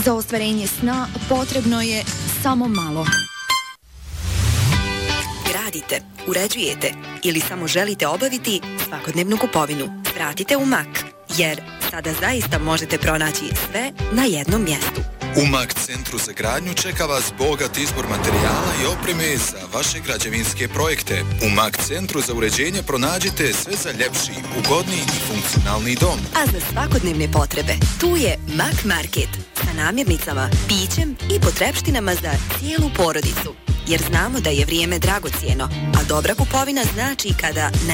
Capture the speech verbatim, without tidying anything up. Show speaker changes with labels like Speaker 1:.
Speaker 1: Za ostvarenje sna potrebno je samo malo.
Speaker 2: Gradite, uređujete ili samo želite obaviti svakodnevnu kupovinu. Vratite u Mak, jer sada zaista možete pronaći sve na jednom mjestu.
Speaker 3: U Mak centru za gradnju čeka vas bogat izbor materijala i opreme za vaše građevinske projekte. U Mak centru za uređenje pronađite sve za ljepši, ugodniji i funkcionalni dom.
Speaker 2: A za svakodnevne potrebe tu je Mak Market sa namirnicama, pićem i potrepštinama za cijelu porodicu. Jer znamo da je vrijeme dragocijeno, a dobra kupovina znači kada na